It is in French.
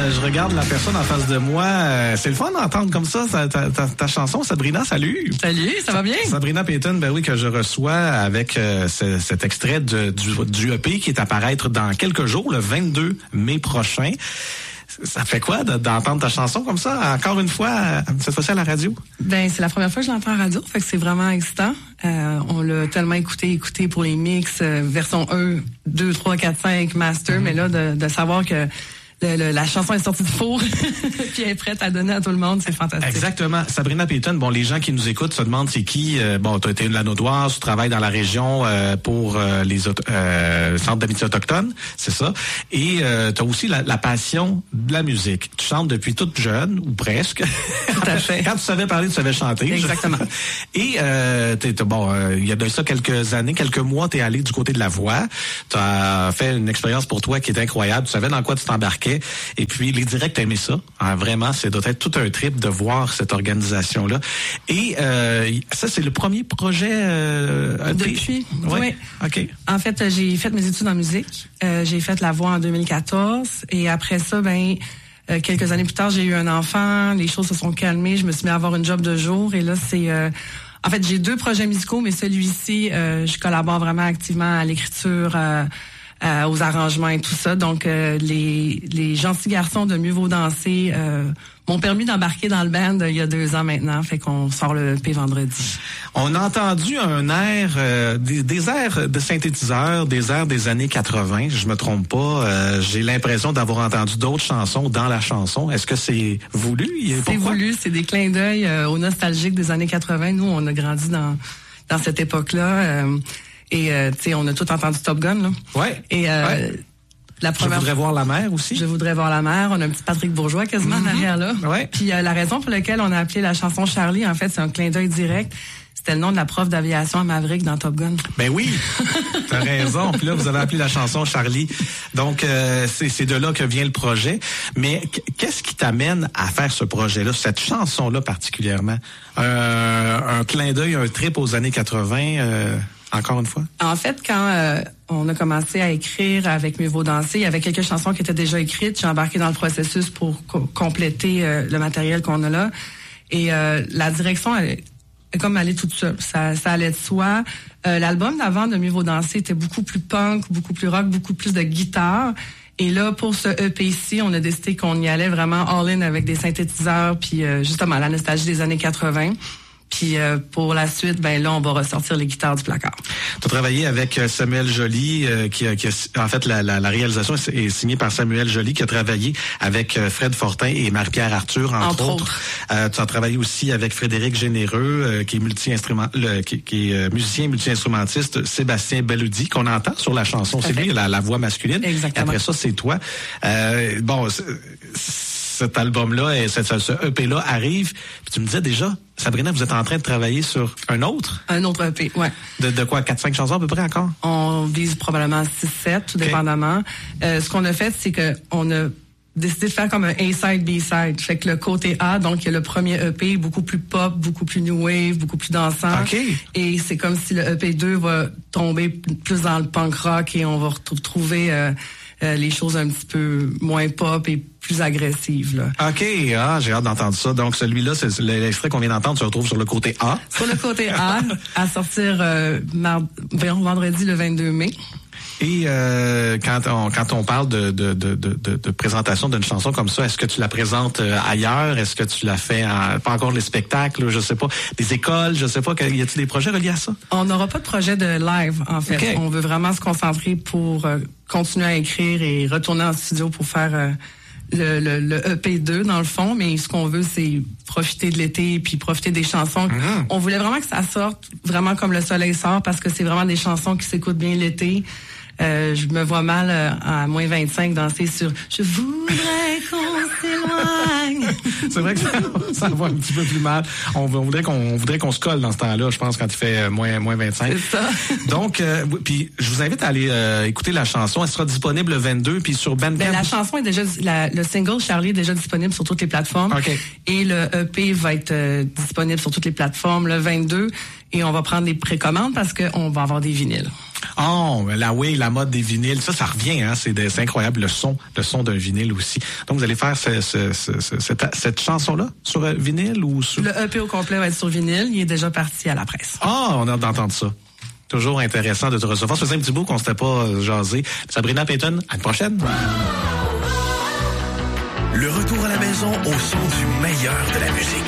je regarde la personne en face de moi. C'est le fun d'entendre comme ça ta chanson. Sabrina, salut. Salut, ça va bien? Sabrina Payton, ben oui, que je reçois avec cet extrait du EP qui est à paraître dans quelques jours, le 22 mai prochain. Ça fait quoi d'entendre ta chanson comme ça, encore une fois, cette fois-ci à la radio? Ben, c'est la première fois que je l'entends à la radio, fait que c'est vraiment excitant. On l'a tellement écouté pour les mix, version 1, 2, 3, 4, 5, master, mais là, de savoir que la chanson est sortie du four puis elle est prête à donner à tout le monde, c'est fantastique. Exactement. Sabrina Payton, bon, les gens qui nous écoutent se demandent c'est qui. Bon, tu as été une Lanaudoise, tu travailles dans la région pour les centres d'amitié autochtone, c'est ça. Et tu as aussi la passion de la musique. Tu chantes depuis toute jeune, ou presque. Tout à fait. Quand tu savais parler, tu savais chanter. Exactement. Et il y a de ça quelques années, quelques mois, tu es allé du côté de la voix. Tu as fait une expérience pour toi qui est incroyable. Tu savais dans quoi tu t'embarquais. Et puis, les directs, t'as aimé ça. Ah, vraiment, c'est doit être tout un trip de voir cette organisation-là. Et ça, c'est le premier projet depuis. Oui. OK. En fait, j'ai fait mes études en musique. J'ai fait la voix en 2014. Et après ça, quelques années plus tard, j'ai eu un enfant. Les choses se sont calmées. Je me suis mis à avoir une job de jour. Et là, c'est... en fait, j'ai 2 projets musicaux, mais celui-ci, je collabore vraiment activement à l'écriture... aux arrangements et tout ça. Donc, les gentils garçons de Mieux vaut danser m'ont permis d'embarquer dans le band il y a 2 ans maintenant. Fait qu'on sort le EP vendredi. On a entendu un air, des airs de synthétiseurs, des airs des années 80. Je me trompe pas. J'ai l'impression d'avoir entendu d'autres chansons dans la chanson. Est-ce que c'est voulu? C'est voulu. C'est des clins d'œil aux nostalgiques des années 80. Nous, on a grandi dans cette époque-là. Et tu sais, on a tout entendu Top Gun, là. Ouais. Et la première. Je voudrais voir la mer aussi. Je voudrais voir la mer. On a un petit Patrick Bourgeois quasiment derrière là. Ouais. Puis la raison pour laquelle on a appelé la chanson Charlie, en fait, c'est un clin d'œil direct. C'était le nom de la prof d'aviation à Maverick dans Top Gun. Ben oui, t'as raison. Puis là, vous avez appelé la chanson Charlie. Donc, c'est de là que vient le projet. Mais qu'est-ce qui t'amène à faire ce projet-là, cette chanson-là particulièrement? Un clin d'œil, un trip aux années 80 encore une fois? En fait, quand on a commencé à écrire avec Mieux vaut danser, il y avait quelques chansons qui étaient déjà écrites. J'ai embarqué dans le processus pour compléter le matériel qu'on a là. Et la direction, elle est comme allée toute seule. Ça allait de soi. L'album d'avant de Mieux vaut danser était beaucoup plus punk, beaucoup plus rock, beaucoup plus de guitare. Et là, pour ce EP-ci, on a décidé qu'on y allait vraiment all-in avec des synthétiseurs, puis justement la nostalgie des années 80. Puis pour la suite, là, on va ressortir les guitares du placard. Tu as travaillé avec Samuel Joly, qui en fait, la réalisation est signée par Samuel Joly, qui a travaillé avec Fred Fortin et Marie-Pierre Arthur, entre autres. Tu as travaillé aussi avec Frédéric Généreux, qui est musicien multi-instrumentiste, Sébastien Belludi, qu'on entend sur la chanson. C'est lui, la voix masculine. Exactement. Et après ça, c'est toi. Cet album-là et ce EP-là arrive. Puis tu me disais déjà, Sabrina, vous êtes en train de travailler sur un autre? Un autre EP, ouais. De quoi, 4-5 chansons à peu près encore? On vise probablement 6-7, tout dépendamment. Ce qu'on a fait, c'est qu'on a décidé de faire comme un A-side, B-side. Fait que le côté A, donc, il y a le premier EP, beaucoup plus pop, beaucoup plus new wave, beaucoup plus dansant. Okay. Et c'est comme si le EP 2 va tomber plus dans le punk rock et on va retrouver les choses un petit peu moins pop et plus agressives, là. OK. Ah, j'ai hâte d'entendre ça. Donc, celui-là, c'est l'extrait qu'on vient d'entendre, se retrouve sur le côté A. Sur le côté A, à sortir vendredi le 22 mai. Et quand on parle de présentation d'une chanson comme ça, est-ce que tu la présentes ailleurs? Est-ce que tu la fais pas encore les spectacles, je sais pas, des écoles, je sais pas, y a-t-il des projets reliés à ça? On n'aura pas de projet de live, en fait. Okay. On veut vraiment se concentrer pour continuer à écrire et retourner en studio pour faire le EP2 dans le fond, mais ce qu'on veut, c'est profiter de l'été puis profiter des chansons. On voulait vraiment que ça sorte vraiment comme le soleil sort parce que c'est vraiment des chansons qui s'écoutent bien l'été. Je me vois mal à moins 25 danser sur « Je voudrais qu'on s'éloigne ». C'est vrai que ça va un petit peu plus mal. On voudrait qu'on se colle dans ce temps-là, je pense, quand il fait moins 25. C'est ça. Donc, puis je vous invite à aller écouter la chanson. Elle sera disponible le 22, puis sur Bandcamp. La chanson est déjà, le single Charlie est déjà disponible sur toutes les plateformes. Okay. Et le EP va être disponible sur toutes les plateformes le 22. Et on va prendre des précommandes parce qu'on va avoir des vinyles. Oh, la mode des vinyles, ça revient, hein. C'est incroyable, le son d'un vinyle aussi. Donc, vous allez faire cette chanson-là sur vinyle ou sur... Le EP au complet va être sur vinyle. Il est déjà parti à la presse. Ah, on a hâte d'entendre ça. Toujours intéressant de te recevoir. Ça faisait un petit bout qu'on s'était pas jasé. Sabrina Payton, à la prochaine. Le retour à la maison au son du meilleur de la musique.